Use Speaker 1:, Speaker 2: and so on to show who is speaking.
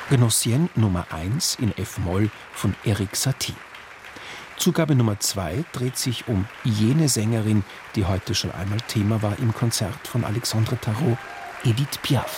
Speaker 1: Gnossienne Nummer 1 in F-Moll von Erik Satie. Zugabe Nummer 2 dreht sich um jene Sängerin, die heute schon einmal Thema war im Konzert von Alexandre Tarot, Edith Piaf.